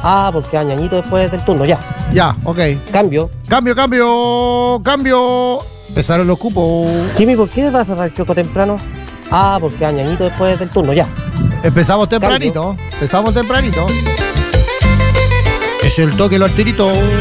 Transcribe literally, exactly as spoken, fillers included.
Ah, porque Añañito después del turno, ya. Ya, ok. Cambio. Cambio, cambio, cambio. Empezaron los cupos. Jimmy, ¿por qué vas a dar choco temprano? Ah, porque Añañito después del turno, ya. Empezamos tempranito. Empezamos tempranito. Es el toque, lo alterito.